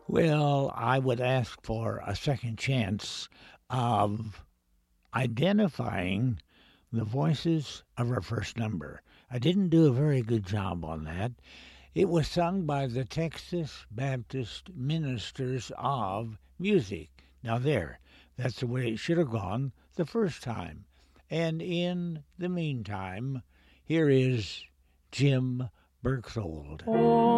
Well, I would ask for a second chance of identifying the voices of our first number. I didn't do a very good job on that. It was sung by the Texas Baptist Ministers of Music. Now, that's the way it should have gone the first time. And in the meantime, here is Jim Berksold.